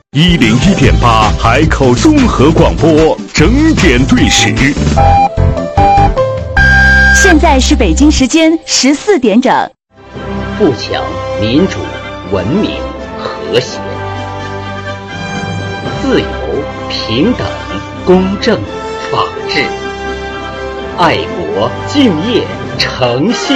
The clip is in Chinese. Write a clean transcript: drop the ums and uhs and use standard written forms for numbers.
101.8海口综合广播，整点对时。 现在是北京时间14点整。 富强、民主、文明、和谐、自由、平等、公正、法治、爱国、敬业、诚信。